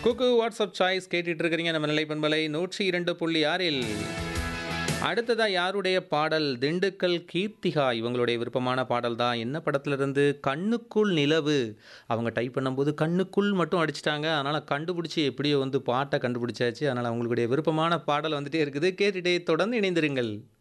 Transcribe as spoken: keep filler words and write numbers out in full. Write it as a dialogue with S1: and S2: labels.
S1: குக்கு WhatsApp choice கேட்டுட்டு இருக்கிறீங்க நம்ம நிலை பண்பலை நூற்றி இரண்டு புள்ளி ஆறில். அடுத்ததா யாருடைய பாடல்? திண்டுக்கல் கீர்த்திகா இவங்களுடைய விருப்பமான பாடல் தான். என்ன படத்துல இருந்து? கண்ணுக்குள் நிலவு. அவங்க டைப் பண்ணும்போது கண்ணுக்குள் மட்டும் அடிச்சிட்டாங்க. அதனால கண்டுபிடிச்சி எப்படியோ வந்து பாட்டை கண்டுபிடிச்சாச்சு. அதனால அவங்களுடைய விருப்பமான பாடல் வந்துட்டே இருக்குது. கேட்டுட்டே தொடர்ந்து இணைந்திருங்கள்.